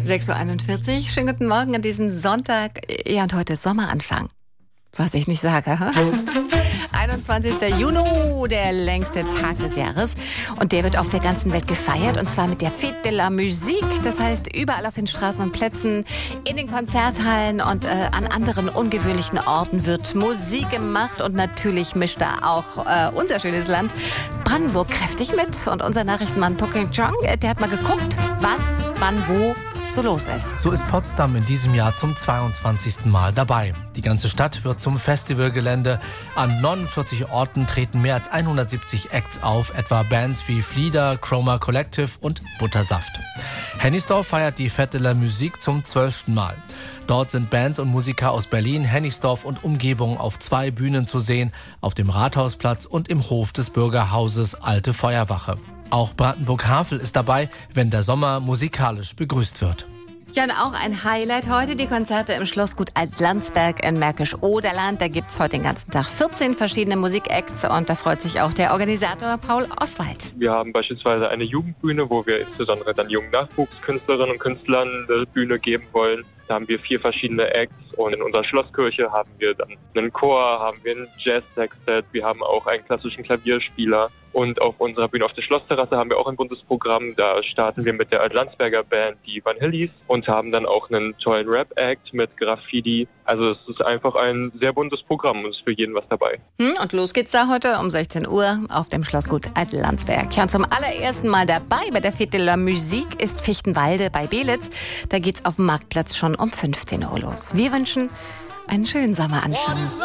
6.41 Uhr. Schönen guten Morgen an diesem Sonntag. Ja, und heute ist Sommeranfang. Was ich nicht sage. 21. Juni, der längste Tag des Jahres. Und der wird auf der ganzen Welt gefeiert. Und zwar mit der Fête de la Musique. Das heißt, überall auf den Straßen und Plätzen, in den Konzerthallen und an anderen ungewöhnlichen Orten wird Musik gemacht. Und natürlich mischt da auch unser schönes Land Brandenburg kräftig mit. Und unser Nachrichtenmann Poking Chong, der hat mal geguckt, was, wann, wo so los ist. So ist Potsdam in diesem Jahr zum 22. Mal dabei. Die ganze Stadt wird zum Festivalgelände. An 49 Orten treten mehr als 170 Acts auf, etwa Bands wie Flieder, Chroma Collective und Buttersaft. Hennigsdorf feiert die Fête de la Musique zum 12. Mal. Dort sind Bands und Musiker aus Berlin, Hennigsdorf und Umgebung auf 2 Bühnen zu sehen, auf dem Rathausplatz und im Hof des Bürgerhauses Alte Feuerwache. Auch Brandenburg-Havel ist dabei, wenn der Sommer musikalisch begrüßt wird. Ja, und auch ein Highlight heute, die Konzerte im Schlossgut Alt-Landsberg in Märkisch-Oderland. Da gibt es heute den ganzen Tag 14 verschiedene Musikacts und da freut sich auch der Organisator Paul Oswald. Wir haben beispielsweise eine Jugendbühne, wo wir insbesondere dann jungen Nachwuchskünstlerinnen und Künstlern eine Bühne geben wollen. Da haben wir 4 verschiedene Acts und in unserer Schlosskirche haben wir dann einen Chor, haben wir ein Jazz-Sextet, wir haben auch einen klassischen Klavierspieler. Und auf unserer Bühne auf der Schlossterrasse haben wir auch ein buntes Programm. Da starten wir mit der Alt-Landsberger Band, die Vanillis, und haben dann auch einen tollen Rap-Act mit Graffiti. Also es ist einfach ein sehr buntes Programm und es ist für jeden was dabei. Und los geht's da heute um 16 Uhr auf dem Schlossgut Alt-Landsberg. Ja, und zum allerersten Mal dabei bei der Fête de la Musique ist Fichtenwalde bei Belitz. Da geht's auf dem Marktplatz schon um 15 Uhr los. Wir wünschen einen schönen Sommeranfang.